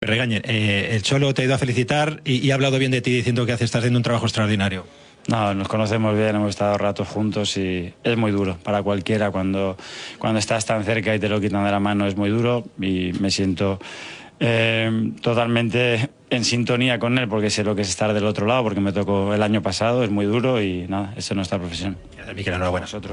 regañen. El Cholo te ha ido a felicitar y ha hablado bien de ti diciendo que estás haciendo un trabajo extraordinario. No, nos conocemos bien, hemos estado ratos juntos y es muy duro para cualquiera cuando estás tan cerca y te lo quitan de la mano, es muy duro y me siento totalmente en sintonía con él porque sé lo que es estar del otro lado, porque me tocó el año pasado, es muy duro y nada, esa es nuestra profesión. Mikel, enhorabuena. Nosotros.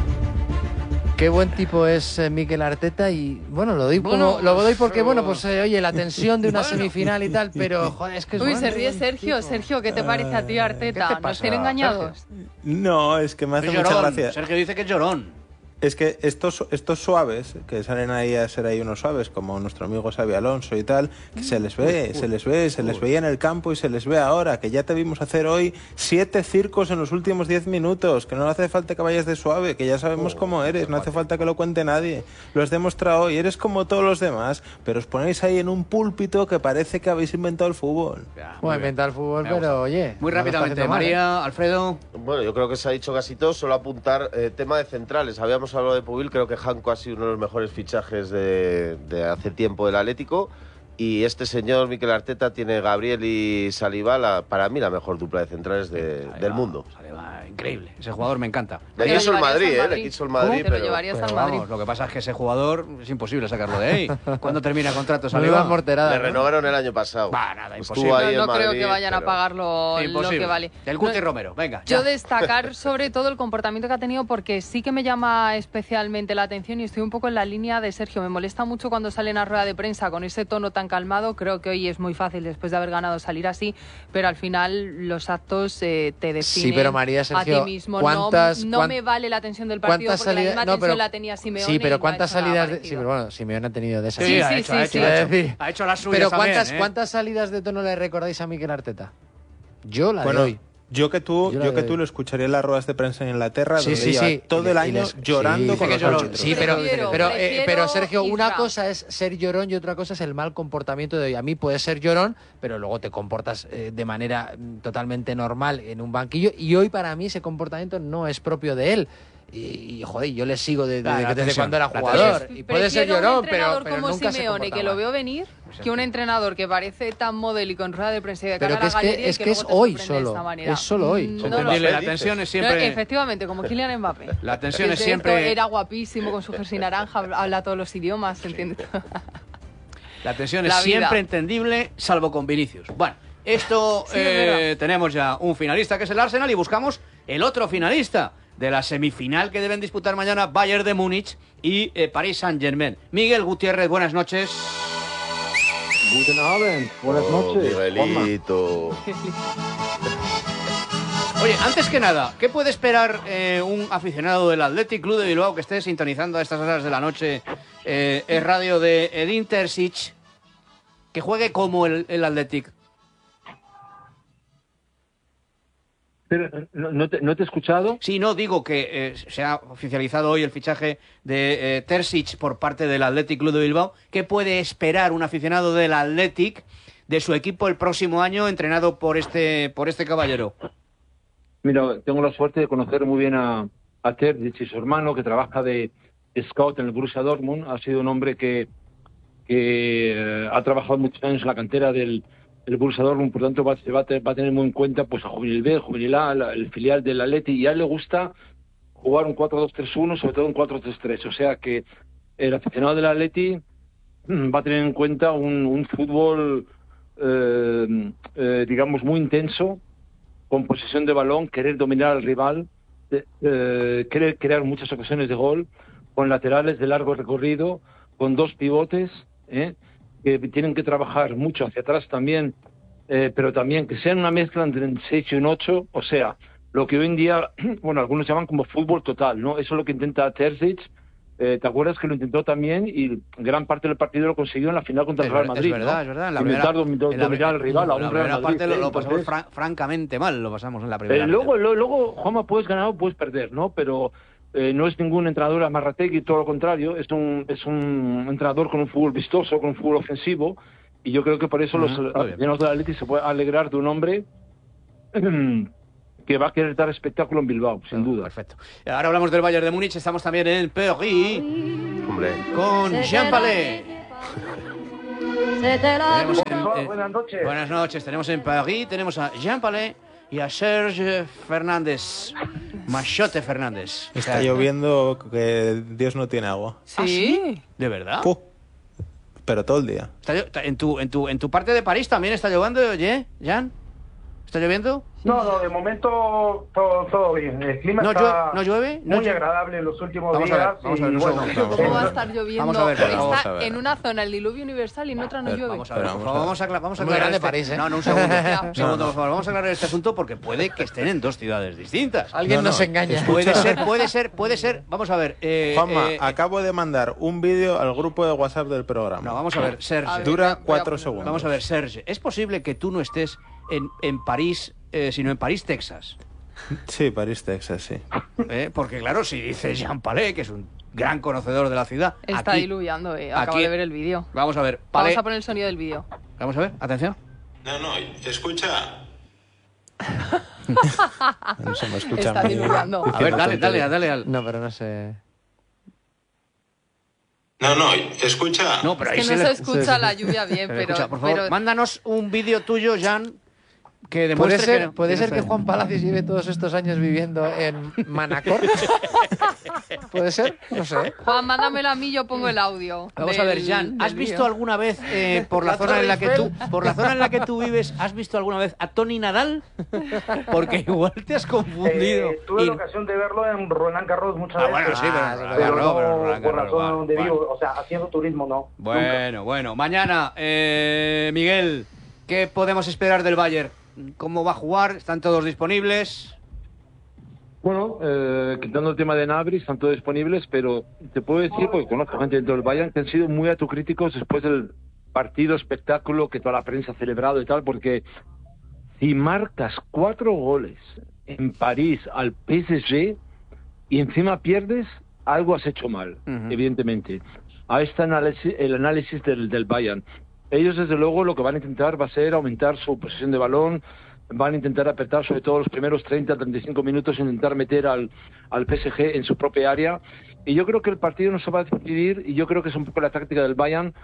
Qué buen tipo es Mikel Arteta y bueno, lo doy porque oye, la tensión de una semifinal y tal, pero joder, es que es Uy, se ríe Sergio. Sergio, ¿qué te parece a ti Arteta? ¿Nos tienen engañados? No, es que me hace mucha gracia. Sergio dice que es llorón. Es que estos suaves, que salen ahí a ser ahí unos suaves, como nuestro amigo Xabi Alonso y tal, que se les veía en el campo y se les ve ahora, que ya te vimos hacer hoy 7 circos en los últimos 10 minutos, que no hace falta que vayas de suave, que ya sabemos cómo eres, no hace falta que lo cuente nadie, lo has demostrado hoy, eres como todos los demás, pero os ponéis ahí en un púlpito que parece que habéis inventado el fútbol. Bueno, inventado el fútbol, pero oye... Muy rápidamente, María, Alfredo... Bueno, yo creo que se ha dicho casi todo, solo apuntar tema de centrales. Habíamos hablado de Pubil, creo que Janko ha sido uno de los mejores fichajes de hace tiempo del Atlético. Y este señor, Mikel Arteta, tiene Gabriel y Saliba, para mí la mejor dupla de centrales del mundo. Saliba, increíble, ese jugador me encanta. Le quiso el Madrid, le quiso el Madrid. Te lo llevarías al Madrid. Vamos, lo que pasa es que ese jugador es imposible sacarlo de ahí. ¿Cuándo termina el contrato Saliba? Le renovaron el año pasado. Nada, imposible. No creo que vayan a pagarlo lo que vale. El Guti Romero, venga. Yo destacar sobre todo el comportamiento que ha tenido porque sí que me llama especialmente la atención y estoy un poco en la línea de Sergio. Me molesta mucho cuando salen a rueda de prensa con ese tono tan calmado. Creo que hoy es muy fácil después de haber ganado salir así, pero al final los actos te definen sí, pero María, Sergio, a ti mismo. No me vale la tensión del partido porque la misma tensión la tenía Simeone. Sí, pero ¿cuántas salidas de...? Sí, pero bueno, Simeone ha tenido de esas. Sí, ha hecho las suyas. Pero ¿cuántas salidas de tono le recordáis a Mikel Arteta? Yo la de hoy. Yo que tú lo escucharía en las ruedas de prensa en Inglaterra, donde lleva todo el año llorando con los árbitros. Sí, pero Sergio, una cosa es ser llorón y otra cosa es el mal comportamiento de hoy. A mí puedes ser llorón, pero luego te comportas de manera totalmente normal en un banquillo y hoy para mí ese comportamiento no es propio de él. Y joder, yo le sigo desde cuando era jugador. Y puede ser llorón, pero como nunca Simeone, que lo veo venir, que un entrenador que parece tan modélico en rueda de prensa y de cara a la galería es que es hoy solo. Es solo hoy. La tensión es siempre... efectivamente, como Kylian Mbappé. La tensión es siempre... Era guapísimo con su jersey naranja, habla todos los idiomas, ¿entiendes? La tensión es siempre entendible, salvo con Vinicius. Bueno, esto tenemos ya un finalista que es el Arsenal y buscamos el otro finalista de la semifinal que deben disputar mañana Bayern de Múnich y Paris Saint-Germain. Miguel Gutiérrez, buenas noches. Guten Abend, buenas noches. Miguelito. Oye, antes que nada, ¿qué puede esperar un aficionado del Athletic Club de Bilbao que esté sintonizando a estas horas de la noche el radio de Edin Terzic, que juegue como el Athletic? Pero, ¿no te he escuchado? Sí, no, digo que se ha oficializado hoy el fichaje de Terzic por parte del Athletic Club de Bilbao. ¿Qué puede esperar un aficionado del Athletic de su equipo el próximo año entrenado por este caballero? Mira, tengo la suerte de conocer muy bien a Terzic y su hermano, que trabaja de scout en el Borussia Dortmund. Ha sido un hombre que ha trabajado muchos años en la cantera del Borussia Dortmund, por tanto va a tener muy en cuenta pues a Juvenil B, Juvenil A, el filial del Atleti, y a él le gusta jugar un 4-2-3-1, sobre todo un 4-3-3, o sea que el aficionado del Atleti va a tener en cuenta un fútbol digamos muy intenso, con posesión de balón, querer dominar al rival, querer crear muchas ocasiones de gol, con laterales de largo recorrido, con dos pivotes, que tienen que trabajar mucho hacia atrás también, pero también que sean una mezcla entre un 6 y un 8, o sea, lo que hoy en día, bueno, algunos llaman como fútbol total, ¿no? Eso es lo que intenta Terzic. ¿Te acuerdas que lo intentó también y gran parte del partido lo consiguió en la final contra el Real Madrid? Es verdad, ¿no? es verdad. Intentar dominar al rival a un Real Madrid. Parte lo pasamos francamente mal, lo pasamos en la primera. Luego, Juanma, puedes ganar o puedes perder, ¿no? Pero no es ningún entrenador amarrategui, todo lo contrario, es un entrenador con un fútbol vistoso, con un fútbol ofensivo, y yo creo que por eso los aficionados del Atleti se pueden alegrar de un hombre que va a querer dar espectáculo en Bilbao, sin duda. Perfecto. Ahora hablamos del Bayern de Múnich, estamos también en Paris, con Jean Palais. Tenemos Bueno, buenas noches. Buenas noches. Tenemos en París, tenemos a Jean Palais y a Serge Fernández. Machote Fernández. Está lloviendo que Dios no tiene agua. ¿Sí? ¿De verdad? Puh. Pero todo el día. ¿En tu parte de París también está lloviendo, oye, Jean? ¿Está lloviendo? No, de momento todo bien. El clima está ¿No llueve? muy agradable en los últimos Vamos días. a ver, un segundo. ¿Cómo va a estar lloviendo? Vamos a ver. Está en una zona el diluvio universal y en otra no llueve. Vamos a ver, por favor, vamos a aclarar. Muy grande París, ¿eh? No, un segundo. Un segundo, por favor. Vamos a aclarar este asunto porque puede que estén en dos ciudades distintas. Alguien nos engaña. Puede ser. Vamos a ver. Juanma, acabo de mandar un vídeo al grupo de WhatsApp del programa. No, vamos a ver, Serge. Dura 4 segundos. Vamos a ver, Serge. ¿Es posible que tú no estés en París, sino en París, Texas? Sí, París, Texas, sí. Porque claro, si dice Jean Palais, que es un gran conocedor de la ciudad. Está diluviando, acabo de ver el vídeo. Vamos a ver, Vamos a poner el sonido del vídeo. Vamos a ver, atención. No, escucha. No se me escucha. Está diluyendo. A ver, dale. No, pero no sé. No, escucha. No, pero ahí Es que no se escucha la lluvia bien, pero... Escucha, por favor, mándanos un vídeo tuyo, Jean, que ¿Puede demuestre ser que Juan Palacios lleve todos estos años viviendo en Manacor? ¿Puede ser? No sé. Juan, mándamelo a mí, yo pongo el audio. Vamos a ver, Jean, ¿has visto alguna vez por la zona en la que tú vives, has visto alguna vez a Tony Nadal? Porque igual te has confundido. Tuve la ocasión de verlo en Roland Garros muchas veces. Bueno, sí, pero no Roland por la Garros, zona donde vale. vivo, o sea, haciendo turismo no. Bueno, mañana, Miguel, ¿qué podemos esperar del Bayern? ¿Cómo va a jugar? ¿Están todos disponibles? Bueno, quitando el tema de Gnabry, están todos disponibles, pero te puedo decir, porque conozco gente dentro del Bayern, que han sido muy autocríticos después del partido espectáculo que toda la prensa ha celebrado y tal, porque si marcas 4 goles en París al PSG y encima pierdes, algo has hecho mal, evidentemente. Ahí está el análisis del Bayern. Ellos, desde luego, lo que van a intentar va a ser aumentar su posesión de balón, van a intentar apretar sobre todo los primeros 30-35 minutos, intentar meter al PSG en su propia área. Y yo creo que el partido no se va a decidir, y yo creo que es un poco la táctica del Bayern,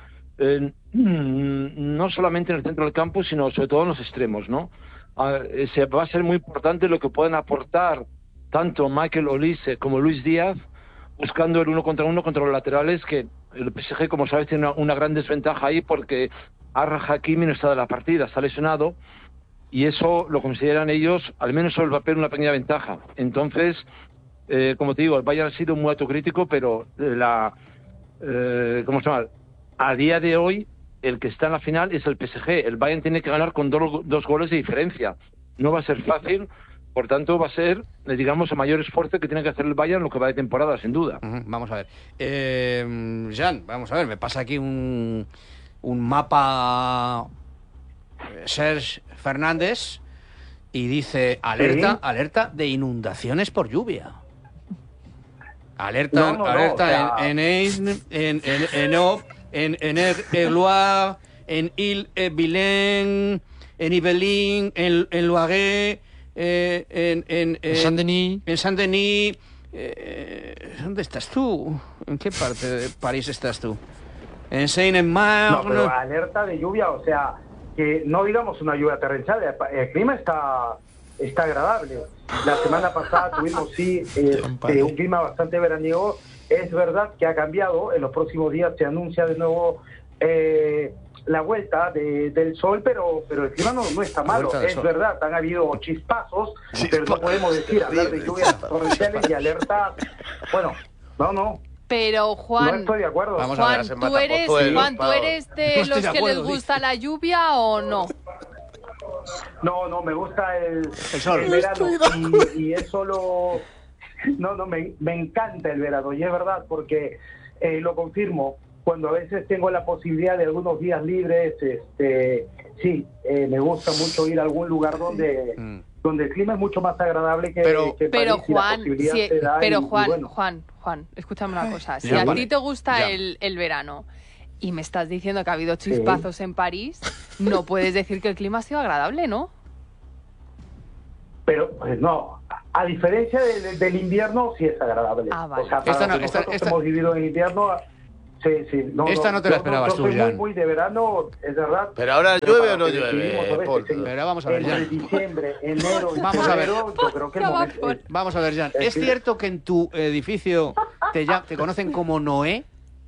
no solamente en el centro del campo, sino sobre todo en los extremos, ¿no? Va a ser muy importante lo que pueden aportar tanto Michael Olise como Luis Díaz, buscando el uno contra los laterales, que el PSG, como sabes, tiene una gran desventaja ahí porque Arraf Hakimi no está de la partida, está lesionado, y eso lo consideran ellos, al menos sobre el papel, una pequeña ventaja. Entonces, como te digo, el Bayern ha sido muy autocrítico, pero ¿cómo se llama? A día de hoy, el que está en la final es el PSG. El Bayern tiene que ganar con dos goles de diferencia. No va a ser fácil. Por tanto, va a ser, digamos, el mayor esfuerzo que tiene que hacer el Bayern lo que va de temporada, sin duda. Vamos a ver. Jean, vamos a ver, me pasa aquí un mapa Serge Fernández y dice alerta de inundaciones por lluvia. Alerta en Aisne, en Loire, en Ille-et-Vilaine, en Yvelines, en Loiret, en Saint-Denis. ¿Dónde estás tú? ¿En qué parte de París estás tú? En Seine-et-Marne. No, pero alerta de lluvia, o sea, que no digamos una lluvia torrencial, el clima está agradable. La semana pasada tuvimos un clima bastante veraniego. Es verdad que ha cambiado, en los próximos días se anuncia de nuevo la vuelta del sol, pero el clima no está malo. Es verdad, han habido chispazos, pero no podemos hablar de lluvias torrenciales y alerta. Bueno, no. Pero Juan, no estoy de acuerdo. Juan, ¿tú eres de los que les gusta la lluvia o no? No, me gusta el sol. El verano y es solo... No, me encanta el verano y es verdad porque lo confirmo. Cuando a veces tengo la posibilidad de algunos días libres, me gusta mucho ir a algún lugar donde el clima es mucho más agradable que París, Juan, escúchame una cosa. Si a ti te gusta el verano y me estás diciendo que ha habido chispazos en París, no puedes decir que el clima ha sido agradable, ¿no? Pero, pues no. A diferencia del invierno, sí es agradable. Ah, vale. O sea, nosotros hemos vivido en invierno... Sí. Esta no te la esperabas tú, Jan. Jan. Muy de verano, es verdad. Pero ahora llueve o no llueve, Paul. Pero vamos a ver, Entre Jan. diciembre, enero y Vamos a ver. febrero, yo creo que el momento... Vamos a ver, Jan. ¿Es cierto que en tu edificio te conocen como Noé?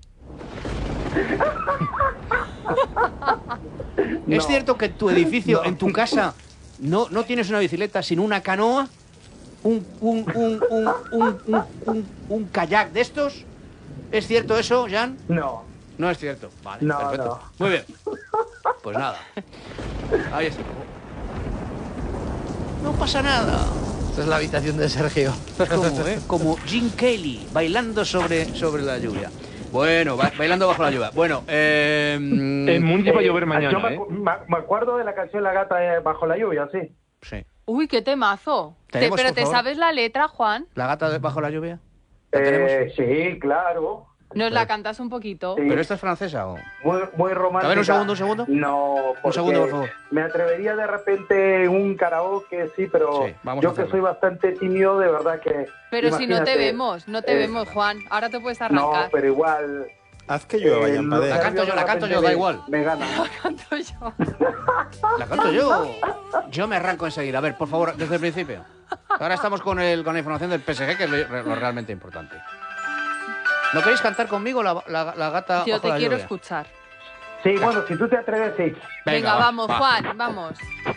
No. ¿Es cierto que en tu edificio, en tu casa, no tienes una bicicleta, sino una canoa? ¿Un kayak de estos? ¿Es cierto eso, Jan? No. No es cierto. Vale, No, perfecto. no. Muy bien. Pues nada. Ahí está. No pasa nada. Esta es la habitación de Sergio. Como Jim Kelly bailando sobre la lluvia. Bueno, bailando bajo la lluvia. Bueno, En Múnich va a llover mañana, yo me acuerdo de la canción La gata bajo la lluvia, sí. Sí. Uy, qué temazo. ¿Tenemos, Pero por ¿te favor? sabes la letra, Juan? ¿La gata bajo la lluvia? ¿La tenemos? Sí, claro. ¿Nos la cantas un poquito? Sí. ¿Pero esta es francesa o...? Muy romántica. A ver, un segundo. No, Un segundo, por favor. Me atrevería de repente un karaoke, sí, pero Sí, vamos a yo que hacerlo. soy bastante tímido, de verdad que... Pero si no te imagínate, vemos, no te vemos, Juan. Ahora te puedes arrancar. No, pero igual... Haz que llueva, Jan los Padera. La canto yo, nervios de la canto repente yo, da igual. Me gana. Canto yo. La canto yo. Yo me arranco enseguida. A ver, por favor, desde el principio. Ahora estamos con la información del PSG, que es lo realmente importante. ¿No queréis cantar conmigo la gata Yo bajo te la quiero lluvia? escuchar. Sí, bueno, si tú te atreves, sí. Venga, vamos, Juan, vamos.